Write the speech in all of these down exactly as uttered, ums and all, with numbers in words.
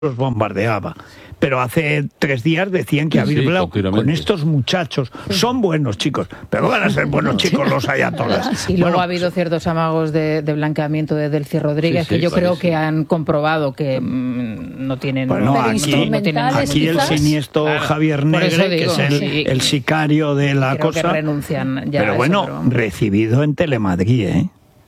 los bombardeaba. Pero hace tres días decían que había hablado sí, con estos muchachos. Son buenos chicos, pero van a ser buenos chicos los ayatolas. Y luego bueno, ha habido ciertos amagos de, de blanqueamiento de Delcy Rodríguez, sí, sí, que yo sí, creo sí. que han comprobado que mmm, no tienen... Bueno, no, aquí, no tienen aquí el siniestro claro, Javier Negre, digo, que es el, sí, el sicario de la creo cosa. Que renuncian ya pero a bueno, eso, pero... recibido en Telemadrid, ¿eh?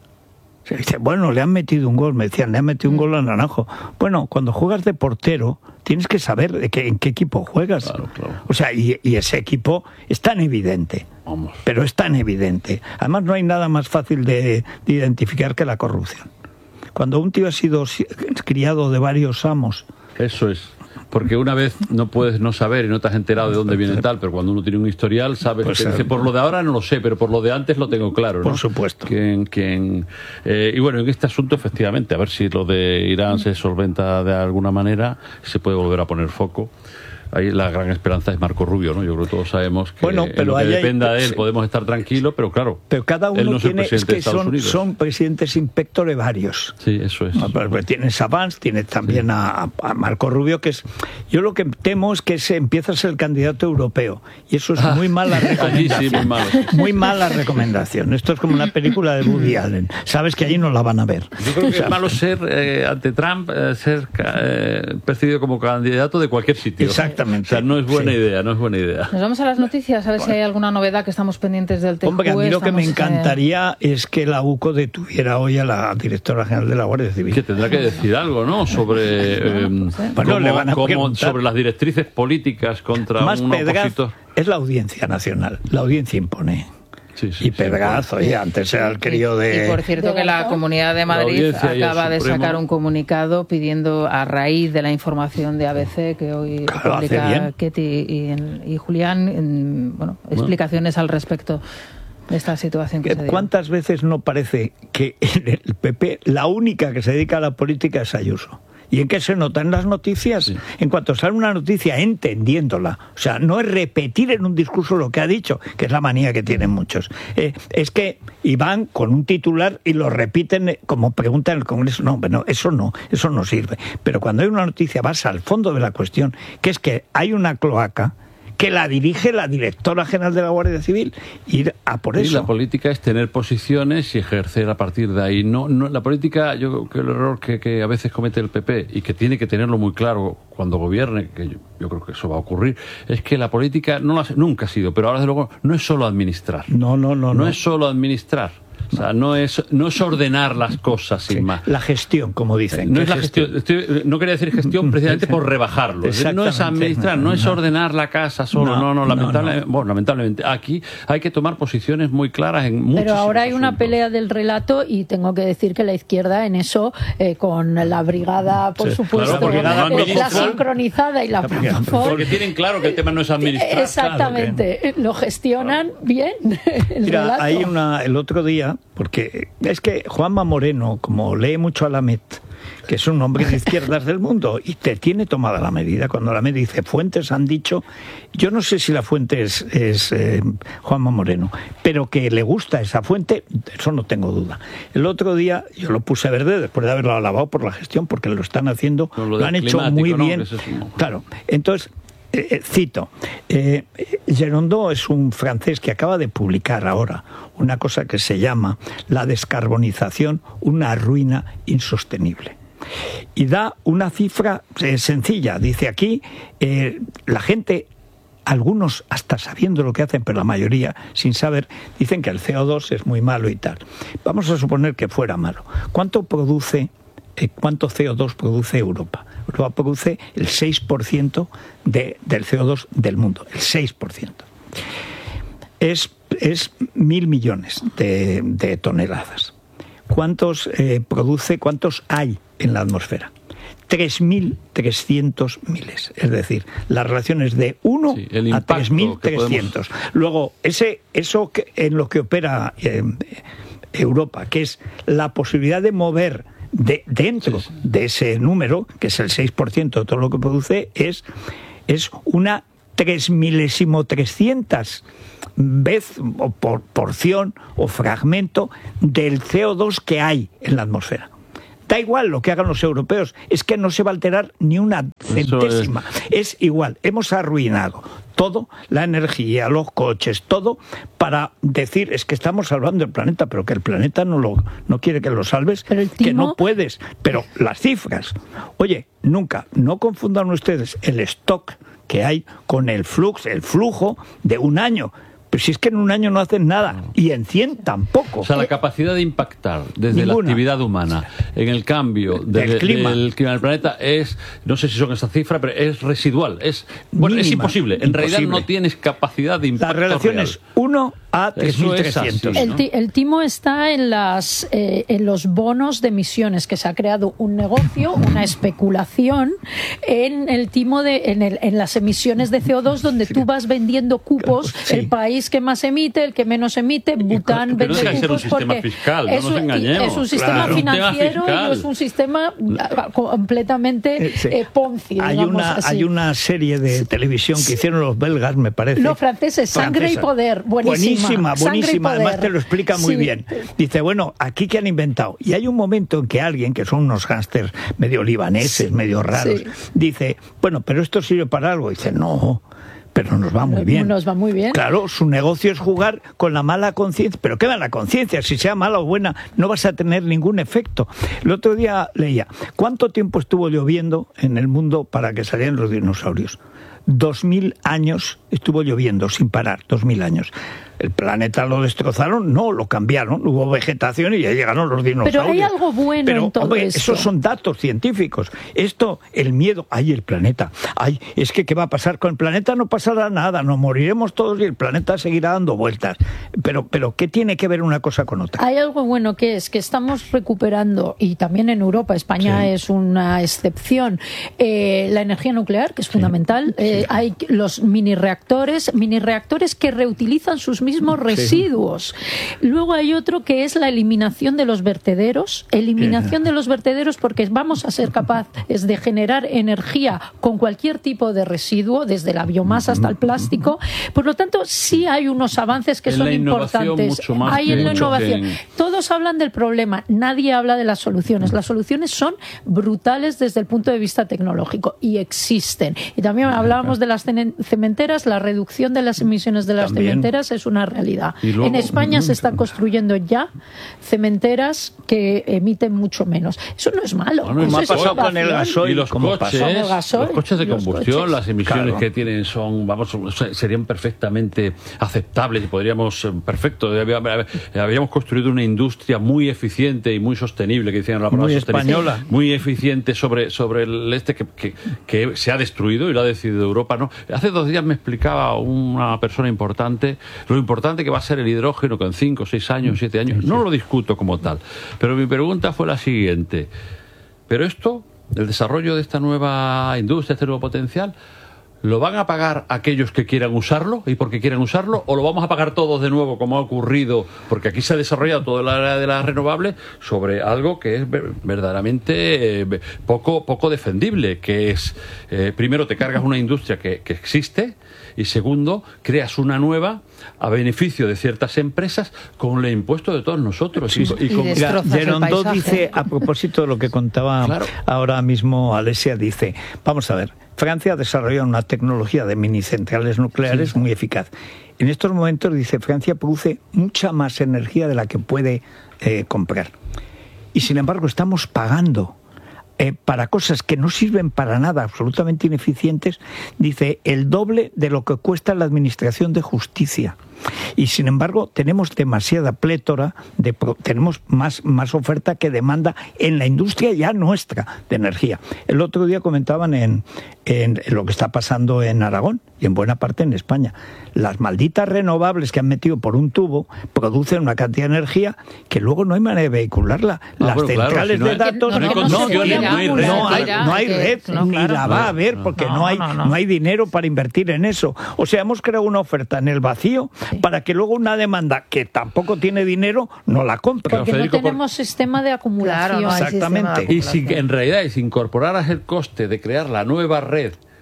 Se dice, bueno, le han metido un gol, me decían, le han metido un gol a Naranjo. Bueno, cuando juegas de portero, tienes que saber de qué, en qué equipo juegas. Claro, claro. O sea, y, y ese equipo es tan evidente, Vamos. pero es tan evidente. Además, no hay nada más fácil de, de identificar que la corrupción. Cuando un tío ha sido criado de varios amos... Eso es. Porque una vez no puedes no saber y no te has enterado de dónde viene tal, pero cuando uno tiene un historial, sabes pues, que dice, por lo de ahora no lo sé, pero por lo de antes lo tengo claro, ¿no? Por supuesto. ¿Quién, quién, eh, y bueno, en este asunto, efectivamente, a ver si lo de Irán se solventa de alguna manera, se puede volver a poner foco. Ahí la gran esperanza es Marco Rubio, ¿no? Yo creo que todos sabemos que, bueno, pero en lo que dependa hay, de él sí. podemos estar tranquilos, pero claro, pero cada uno él no tiene, es, el es que son, Unidos. son presidentes inspectores varios. Sí, eso es. Pues tienes a Vance, tienes también sí. a, a Marco Rubio, que es... Yo lo que temo es que se empieza a ser el candidato europeo, y eso es ah, muy mala recomendación. Sí, muy, malo. muy mala recomendación. Esto es como una película de Woody Allen. Sabes que allí no la van a ver. Yo creo que es malo ser, eh, ante Trump, eh, ser eh, percibido como candidato de cualquier sitio. Exactamente. O sea, no es buena sí. idea, no es buena idea. Nos vamos a las noticias, a ver bueno. si hay alguna novedad, que estamos pendientes del T Q E. Hombre, a mí lo que me estamos, encantaría eh... es que la U C O detuviera hoy a la directora general de la Guardia Civil. Que tendrá que decir algo, ¿no? Sobre, eh, no sé. bueno, cómo, le van a cómo, sobre las directrices políticas contra Más un Pedraz opositor. Es la Audiencia Nacional, la Audiencia impone. Sí, sí, y Pedraz, sí, oye, antes era el crío de... Y por cierto de que la Comunidad de Madrid acaba de sacar un comunicado pidiendo, a raíz de la información de A B C que hoy claro, publica Ketty y, y Julián, en, bueno, explicaciones bueno. al respecto de esta situación que se dio. ¿Cuántas veces no parece que en el P P la única que se dedica a la política es Ayuso? ¿Y en qué se nota? En las noticias. Sí. En cuanto sale una noticia, entendiéndola. O sea, no es repetir en un discurso lo que ha dicho, que es la manía que tienen muchos. Eh, es que iban con un titular y lo repiten como pregunta en el Congreso. No, bueno, eso no, eso no sirve. Pero cuando hay una noticia, vas al fondo de la cuestión, que es que hay una cloaca que la dirige la directora general de la Guardia Civil, ir a por eso. Y la política es tener posiciones y ejercer a partir de ahí. No, no la política, yo creo que el error que, que a veces comete el P P y que tiene que tenerlo muy claro cuando gobierne, que yo, yo creo que eso va a ocurrir, es que la política no la, nunca ha sido, pero ahora desde luego no es solo administrar. No, no, no. No, no. es solo administrar. O sea, no es, no es ordenar las cosas sin sí, más. La gestión, como dicen. No es la gestión. gestión. Estoy, no quería decir gestión precisamente por rebajarlo. No es administrar, no, no es ordenar la casa solo. No, no, no lamentablemente, no, no. Bueno, lamentablemente. Aquí hay que tomar posiciones muy claras en muchos. Pero ahora hay asuntos. Una pelea del relato y tengo que decir que la izquierda en eso, eh, con la brigada, por sí, supuesto, claro, la, la sincronizada y la Promofor. Porque tienen claro que el tema no es administrar. Exactamente. Claro que... Lo gestionan claro. bien. El Mira, relato. hay una, el otro día, porque es que Juanma Moreno, como lee mucho a Lamet, que es un hombre de izquierdas del mundo, y te tiene tomada la medida. Cuando Lamet dice, fuentes han dicho, yo no sé si la fuente es, es eh, Juanma Moreno, pero que le gusta esa fuente, eso no tengo duda. El otro día yo lo puse verde después de haberlo alabado por la gestión, porque lo están haciendo, no, lo, lo han hecho muy ¿no? bien. Es claro, entonces... Eh, cito, eh, Gerondeau es un francés que acaba de publicar ahora una cosa que se llama la descarbonización, una ruina insostenible. Y da una cifra eh, sencilla. Dice aquí, eh, la gente, algunos hasta sabiendo lo que hacen, pero la mayoría sin saber, dicen que el C O dos es muy malo y tal. Vamos a suponer que fuera malo. ¿Cuánto produce, eh, cuánto C O dos produce Europa? Europa produce el seis por ciento de, del C O dos del mundo, el seis por ciento. Es, es mil millones de, de toneladas. ¿Cuántos eh, produce, cuántos hay en la atmósfera? tres mil trescientos miles. Es decir, la relación es de uno sí, a tres mil trescientos. Podemos... Luego, ese, eso que, en lo que opera eh, Europa, que es la posibilidad de mover De, dentro sí, sí. de ese número, que es el seis por ciento de todo lo que produce, es, es una tres milésimo trescientas vez o por porción o fragmento del C O dos que hay en la atmósfera. Da igual lo que hagan los europeos, es que no se va a alterar ni una centésima. Es... es igual, hemos arruinado todo, la energía, los coches, todo, para decir, es que estamos salvando el planeta, pero que el planeta no lo no quiere que lo salves, pero el timo... que no puedes. Pero las cifras, oye, nunca, no confundan ustedes el stock que hay con el flux, el flujo de un año. Pero si es que en un año no hacen nada, y en cien tampoco. O sea, la capacidad de impactar desde Ninguna. la actividad humana en el cambio de, del, clima. del clima del planeta es, no sé si son esas cifras, pero es residual, es bueno, es imposible. En imposible. realidad no tienes capacidad de impacto. La relación real. es uno a tres mil trescientos. El, el timo está en, las, eh, en los bonos de emisiones, que se ha creado un negocio, una especulación en el timo de, en, el, en las emisiones de C O dos, donde sí. tú vas vendiendo cupos, sí. el país que más emite, el que menos emite, Bután pero vende no cupos un sistema fiscal, es, no nos engañemos. Es un sistema claro. financiero y no es un sistema completamente sí. eh, Ponzi. Hay una, así. hay una serie de televisión que hicieron los belgas, me parece. Los franceses, Sangre Francesa. y Poder, buenísima. Buenísima, buenísima. Además te lo explica muy sí. bien. Dice, bueno, ¿aquí qué han inventado? Y hay un momento en que alguien, que son unos gángsters medio libaneses, sí. medio raros, sí. dice, bueno, pero esto sirve para algo. Dice, no, pero nos va muy bien. Nos va muy bien. Claro, su negocio es jugar con la mala conciencia. ¿Pero qué mala conciencia? Si sea mala o buena, no vas a tener ningún efecto. El otro día leía, ¿cuánto tiempo estuvo lloviendo en el mundo para que salieran los dinosaurios? Dos mil años estuvo lloviendo sin parar, dos mil años. ¿El planeta lo destrozaron? No, lo cambiaron. Hubo vegetación y ya llegaron los dinosaurios. Pero hay algo bueno Pero, en todo hombre, esto. Esos son datos científicos. Esto, el miedo, ay, el planeta. Ay, es que ¿qué va a pasar con el planeta? No pasará nada, nos moriremos todos y el planeta seguirá dando vueltas. Pero, pero ¿qué tiene que ver una cosa con otra? Hay algo bueno que es que estamos recuperando, y también en Europa, España sí. es una excepción, eh, la energía nuclear, que es sí. fundamental. Eh, sí. Hay los mini reactores, mini reactores que reutilizan sus mismos residuos. Sí. Luego hay otro que es la eliminación de los vertederos, eliminación sí. de los vertederos porque vamos a ser capaces de generar energía con cualquier tipo de residuo, desde la biomasa hasta el plástico. Por lo tanto, sí hay unos avances que en son importantes. Mucho más hay en la innovación. Que... Todos hablan del problema, nadie habla de las soluciones. Las soluciones son brutales desde el punto de vista tecnológico y existen. Y también hablábamos de las cementeras, la reducción de las emisiones de las también. cementeras es una realidad. Luego, en España se están construyendo ya cementeras que emiten mucho menos. Eso no es malo. Bueno, Eso ha es pasado con el gasoil. Y los coches, el gasoil, los coches de combustión, coches. las emisiones claro. que tienen son, vamos, serían perfectamente aceptables y podríamos, perfecto, habíamos construido una industria muy eficiente y muy sostenible, que decían la palabra muy sostenible, española, muy eficiente sobre, sobre el este que, que, que se ha destruido y lo ha decidido Europa, ¿no? Hace dos días me explicaba una persona importante lo importante que va a ser el hidrógeno con cinco, seis años, siete años. Sí, sí. No lo discuto como tal. Pero mi pregunta fue la siguiente. ¿Pero esto, el desarrollo de esta nueva industria, este nuevo potencial, lo van a pagar aquellos que quieran usarlo y porque quieran usarlo, o lo vamos a pagar todos de nuevo como ha ocurrido? Porque aquí se ha desarrollado toda la área de las renovables sobre algo que es verdaderamente eh, poco, poco defendible, que es, eh, primero te cargas una industria que, que existe, y segundo, creas una nueva a beneficio de ciertas empresas con el impuesto de todos nosotros. Sí, y, y, con... y Gerondó dice, a propósito de lo que contaba claro. ahora mismo Alesia, dice, vamos a ver, Francia ha desarrollado una tecnología de minicentrales nucleares sí. muy eficaz. En estos momentos, dice, Francia produce mucha más energía de la que puede eh, comprar. Y sin embargo, estamos pagando Eh, para cosas que no sirven para nada, absolutamente ineficientes, dice, el doble de lo que cuesta la administración de justicia. Y sin embargo tenemos demasiada plétora, de, tenemos más, más oferta que demanda en la industria ya nuestra de energía. El otro día comentaban en, en, en lo que está pasando en Aragón y en buena parte en España. Las malditas renovables que han metido por un tubo producen una cantidad de energía que luego no hay manera de vehicularla. Ah, Las bueno, centrales claro, si no de datos no, no, no, no hay red, no hay, no hay red no, ni claro, la va a haber porque no, no, hay, no, no. no hay dinero para invertir en eso. O sea, hemos creado una oferta en el vacío sí. para que luego una demanda que tampoco tiene dinero no la compre. Porque Federico, no tenemos por... sistema de acumulación. Claro, no exactamente. Y si en realidad si incorporaras el coste de crear la nueva red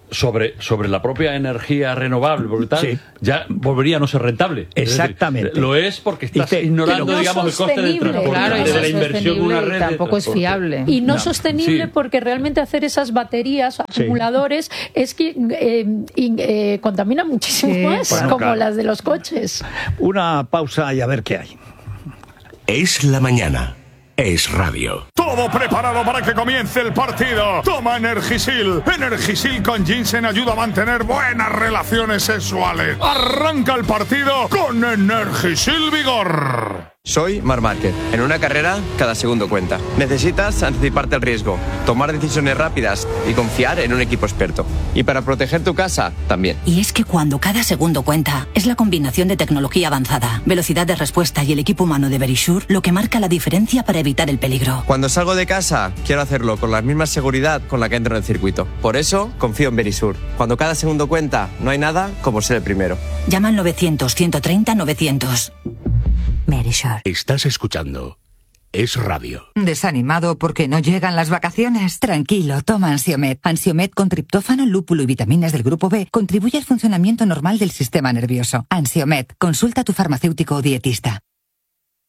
sobre, sobre la propia energía renovable, porque tal, sí. ya volvería a no ser rentable. Exactamente. Es decir, lo es porque estás te, ignorando, no digamos, el coste del transporte, claro, de la inversión de una red. Tampoco es fiable. Y no, no. sostenible sí. porque realmente hacer esas baterías, acumuladores, sí. es que eh, eh, contamina muchísimo sí. más, bueno, como claro. las de los coches. Una pausa y a ver qué hay. Es la mañana. Es radio. Todo preparado para que comience el partido. Toma Energisil. Energisil con ginseng ayuda a mantener buenas relaciones sexuales. Arranca el partido con Energisil Vigor. Soy Marc Márquez. En una carrera, cada segundo cuenta. Necesitas anticiparte al riesgo, tomar decisiones rápidas y confiar en un equipo experto. Y para proteger tu casa, también. Y es que cuando cada segundo cuenta, es la combinación de tecnología avanzada, velocidad de respuesta y el equipo humano de Verisure lo que marca la diferencia para evitar el peligro. Cuando salgo de casa, quiero hacerlo con la misma seguridad con la que entro en el circuito. Por eso, confío en Verisure. Cuando cada segundo cuenta, no hay nada como ser el primero. Llama al novecientos, ciento treinta, novecientos. Verisure. Estás escuchando Es Radio. ¿Desanimado porque no llegan las vacaciones? Tranquilo, toma Ansiomed. Ansiomed con triptófano, lúpulo y vitaminas del grupo B contribuye al funcionamiento normal del sistema nervioso. Ansiomed, consulta a tu farmacéutico o dietista.